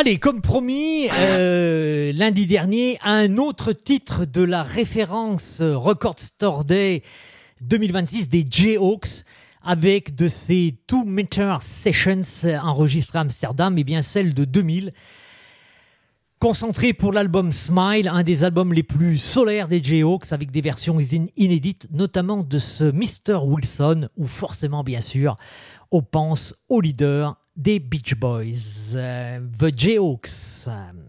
Allez, comme promis, lundi dernier, un autre titre de la référence Record Store Day 2026 des Jayhawks, avec de ces Two Meter Sessions enregistrées à Amsterdam, et bien celle de 2000. Concentré pour l'album Smile, un des albums les plus solaires des Jayhawks, avec des versions inédites, notamment de ce Mr. Wilson, où forcément, bien sûr, on pense au leader des Beach Boys, The Jayhawks.